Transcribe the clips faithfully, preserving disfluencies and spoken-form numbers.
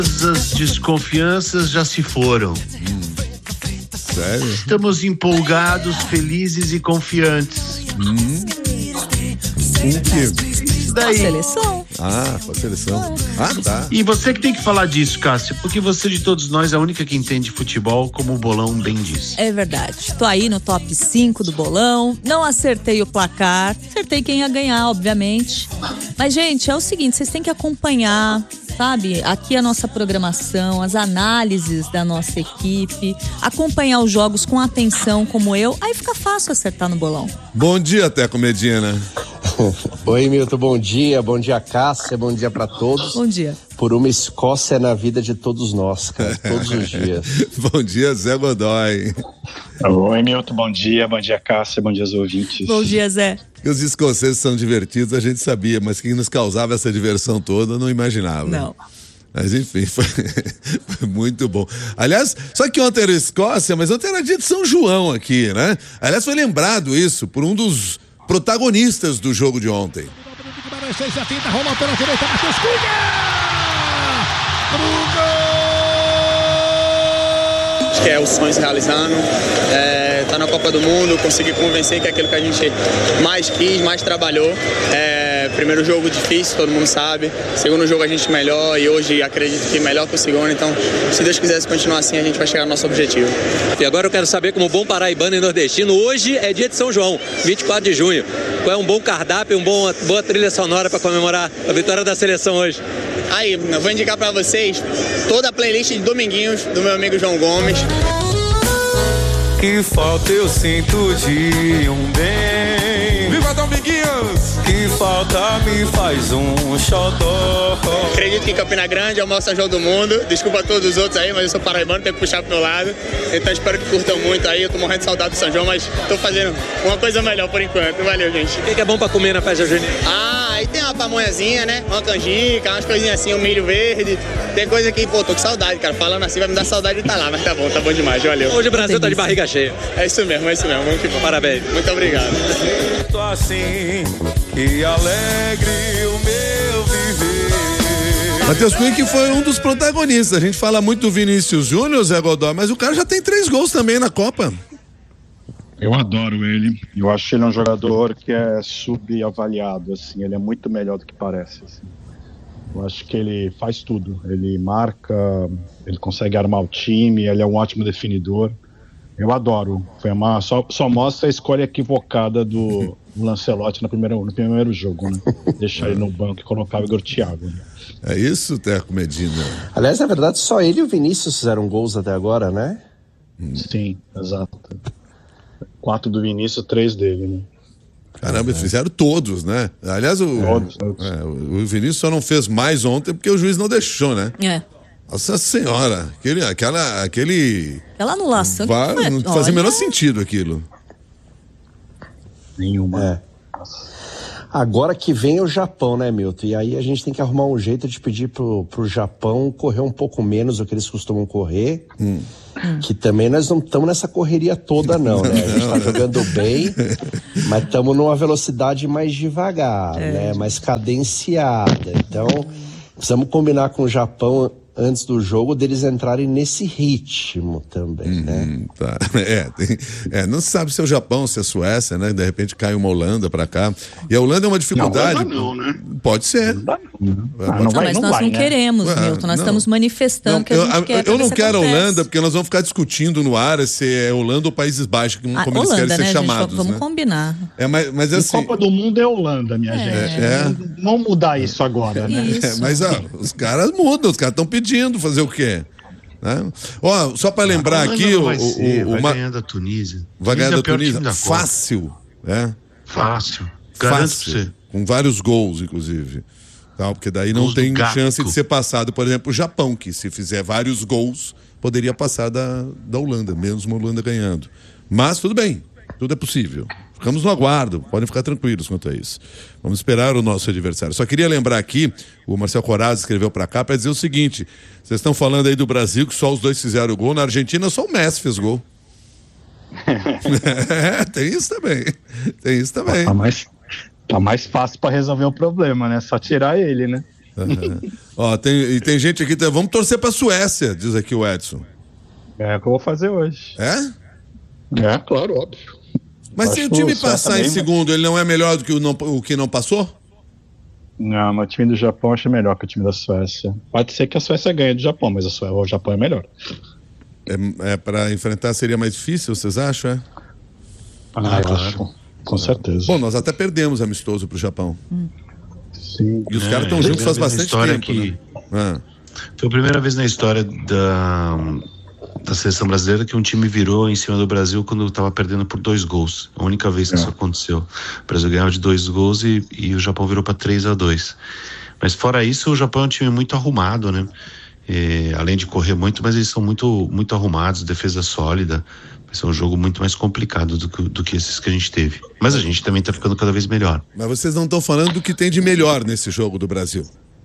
As desconfianças já se foram. Hum. Sério? Estamos empolgados, felizes e confiantes. Hum. Com que? Daí. A seleção. Ah, com a seleção. Ah, tá. E você que tem que falar disso, Cássia, porque você de todos nós é a única que entende futebol, como o Bolão bem diz. É verdade. Tô aí no top cinco do Bolão. Não acertei o placar. Acertei quem ia ganhar, obviamente. Mas, gente, é o seguinte, vocês têm que acompanhar, sabe? Aqui a nossa programação, as análises da nossa equipe, acompanhar os jogos com atenção, como eu. Aí fica fácil acertar no Bolão. Bom dia, Teco Medina. Oi, Milton, bom dia, bom dia, Cássia, bom dia pra todos. Bom dia. Por uma Escócia na vida de todos nós, cara, todos os dias. Bom dia, Zé Godoy. Oi, Milton, bom dia, bom dia, Cássia, bom dia aos ouvintes. Bom dia, Zé. Que os escoceses são divertidos, a gente sabia, mas quem nos causava essa diversão toda não imaginava. Não. Mas enfim, foi, foi muito bom. Aliás, só que ontem era Escócia, mas ontem era dia de São João aqui, né? Aliás, foi lembrado isso por um dos protagonistas do jogo de ontem. Rolou pela direita, Matheus Cunha! Pro gol! Acho que é o sonho se realizando, é, tá na Copa do Mundo, conseguir convencer que é aquilo que a gente mais quis, mais trabalhou. É, primeiro jogo difícil, todo mundo sabe. Segundo jogo a gente melhor e hoje acredito que melhor que o segundo. Então, se Deus quiser continuar assim, a gente vai chegar no nosso objetivo. E agora eu quero saber, como bom paraibano e nordestino, hoje é dia de São João, vinte e quatro de junho. Qual é um bom cardápio, uma bom, boa trilha sonora para comemorar a vitória da seleção hoje? Aí, eu vou indicar para vocês toda a playlist de Dominguinhos do meu amigo João Gomes. Que falta eu sinto de um bem. Viva Dominguinhos! Que falta me faz um xodó. Acredito que em Campina Grande é o maior São João do mundo. Desculpa a todos os outros aí, mas eu sou paraibano, tenho que puxar pro meu lado. Então espero que curtam muito aí. Eu tô morrendo de saudade do São João, mas tô fazendo uma coisa melhor por enquanto. Valeu, gente. O que, que é bom pra comer na festa junina? Ah, aí tem uma pamonhazinha, né? Uma canjica, umas coisinhas assim, um milho verde. Tem coisa que, pô, tô com saudade, cara. Falando assim vai me dar saudade de estar lá, mas tá bom, tá bom demais, valeu. Hoje o Brasil tá de barriga cheia. É isso mesmo, é isso mesmo. Vamos que vamos. Parabéns. Muito obrigado. Tô assim e alegre o meu viver. Matheus Cunha, que foi um dos protagonistas. A gente fala muito do Vinícius Júnior, Zé Godoy, mas o cara já tem três gols também na Copa. Eu adoro ele. Eu acho que ele é um jogador que é subavaliado, assim. Ele é muito melhor do que parece, assim. Eu acho que ele faz tudo. Ele marca, ele consegue armar o time, ele é um ótimo definidor. Eu adoro. Foi uma, só, só mostra a escolha equivocada do, do Lancelotti no primeiro, no primeiro jogo, né? Deixar ele no banco e colocar o Igor Thiago. Né? É isso, Teco Medina? Aliás, na verdade, só ele e o Vinícius fizeram gols até agora, né? Hum. Sim, exato. Quatro do Vinícius, três dele, né? Caramba, eles fizeram todos, né? Aliás, o, todos, todos. É, o Vinícius só não fez mais ontem porque o juiz não deixou, né? É. Nossa senhora, aquele, aquela, aquele... Aquela anulação vai, que foi, não fazia o olha... menor sentido aquilo. Nenhuma. É. Agora que vem o Japão, né, Milton? E aí a gente tem que arrumar um jeito de pedir pro, pro Japão correr um pouco menos do que eles costumam correr. Hum. Que também nós não estamos nessa correria toda, não, né? A gente tá jogando bem, mas estamos numa velocidade mais devagar, é. né? Mais cadenciada. Então, precisamos combinar com o Japão antes do jogo deles entrarem nesse ritmo também, hum, né? Tá. É, tem, é, não se sabe se é o Japão, se é a Suécia, né? De repente cai uma Holanda pra cá. E a Holanda é uma dificuldade. Não, não, né? Pode ser. Não, não. Ah, não, não vai, mas não nós vai, não né? queremos, Ué, Milton. Nós não. estamos manifestando não, que a gente eu, quer. Eu não quero a acontece. Holanda, porque nós vamos ficar discutindo no ar se é Holanda ou Países Baixos, como Ah, eles Holanda, querem ser né, chamados. gente? Vamos né? combinar. É, mas, mas assim. A Copa do Mundo é Holanda, minha É. gente. É. Não, não mudar isso agora, né? Isso. É, mas ó, os caras mudam, os caras estão pedindo fazer o quê? Né? Ó, só para lembrar a aqui, não o, vai, ser, o, vai uma... ganhar da Tunísia. vai ganhar Tunísia é da o pior Tunísia, time da Copa. fácil, né? Fácil. Garanto Fácil, pra você. com vários gols, inclusive. Tal, porque daí não Gols tem do Gakpo. chance de ser passado, por exemplo, o Japão, que se fizer vários gols, poderia passar da, da Holanda, mesmo a Holanda ganhando. Mas tudo bem, tudo é possível. Ficamos no aguardo, podem ficar tranquilos quanto a isso. Vamos esperar o nosso adversário. Só queria lembrar aqui, o Marcel Corazzi escreveu pra cá para dizer o seguinte: vocês estão falando aí do Brasil, que só os dois fizeram gol, na Argentina só o Messi fez gol. É, tem isso também. Tem isso também. Tá mais, tá mais fácil pra resolver o problema, né? Só tirar ele, né? Uhum. Ó, tem, e tem gente aqui, vamos torcer pra Suécia, diz aqui o Edson. É o que eu vou fazer hoje. É? É, claro, óbvio. Mas Acho se o time que passar em também, segundo, ele não é melhor do que o, não, o que não passou? Não, mas o time do Japão acho melhor que o time da Suécia. Pode ser que a Suécia ganhe do Japão, mas a Suécia, o Japão é melhor. É, é para enfrentar seria mais difícil, vocês acham? É? Ah, eu acho. Com certeza. Bom, nós até perdemos amistoso pro Japão. Hum. Sim. E os É, caras estão juntos faz bastante história tempo. que... Né? Ah. Foi a primeira vez na história da, da seleção brasileira que um time virou em cima do Brasil quando estava perdendo por dois gols. A única vez que é. isso aconteceu. O Brasil ganhava de dois gols e, e o Japão virou para três a dois. Mas fora isso, o Japão é um time muito arrumado, né? E, além de correr muito, mas eles são muito, muito arrumados, defesa sólida. Vai ser um jogo muito mais complicado do que, do que esses que a gente teve. Mas a gente também tá ficando cada vez melhor. Mas vocês não estão falando do que tem de melhor nesse jogo do Brasil.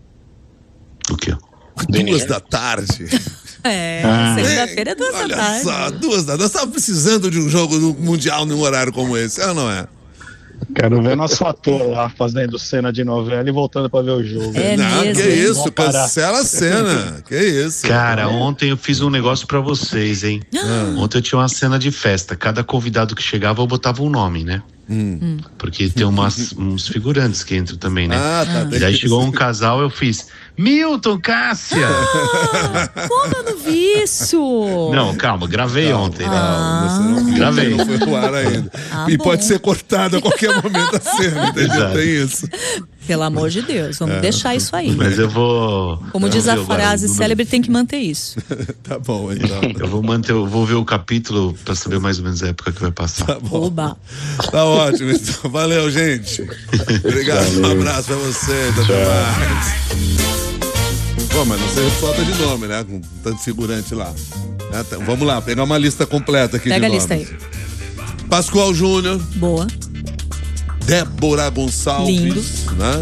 O quê? Duas da tarde. É, ah. segunda-feira é duas Olha da tarde. Olha só, duas da tarde. Nós estávamos precisando de um jogo mundial num horário como esse, é ou não é? Quero ver nosso ator lá fazendo cena de novela e voltando pra ver o jogo. É não, mesmo, que hein? isso, cancela a cena. Que isso. Cara, ontem eu fiz um negócio pra vocês, hein? Ah. Ontem eu tinha uma cena de festa. Cada convidado que chegava eu botava um nome, né? Hum. Porque tem umas, uns figurantes que entram também, né? Ah, tá. E daí chegou um casal, eu fiz Milton, Cássia! Ah, como eu não vi isso? Não, calma, gravei não, ontem. Não, ah. não, não, gravei. Não foi pro ar ainda. Ah, e bom. pode ser cortado a qualquer momento a cena, entendeu? Exato. Tem isso. Pelo amor de Deus, vamos é. deixar isso aí. Mas eu vou... Como diz a frase célebre, tem que manter isso. Tá bom, então. Eu vou manter, eu vou ver o capítulo pra saber mais ou menos a época que vai passar. Tá bom. Oba. Tá ótimo, então. Valeu, gente. Obrigado, valeu. Um abraço pra você. Até mais. Pô, mas não seja falta de nome, né? Com tanto figurante lá. Então, vamos lá, pegar uma lista completa aqui. Pega de a lista aí. Pascoal Júnior. Boa. Débora Gonçalves. Lindo. Né?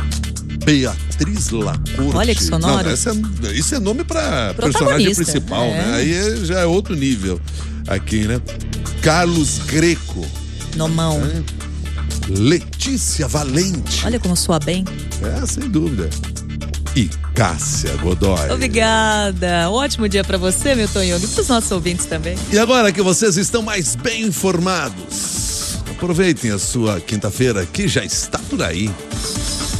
Beatriz Lacorte. Olha que sonoro. Não, essa é, isso é nome pra personagem principal, é. né? Aí já é outro nível aqui, né? Carlos Greco. Nomão. Né? Letícia Valente. Olha como soa bem. É, sem dúvida. E Cássia Godoy. Obrigada. Um ótimo dia pra você, Milton Jung, e pros nossos ouvintes também. E agora que vocês estão mais bem informados, aproveitem a sua quinta-feira que já está por aí.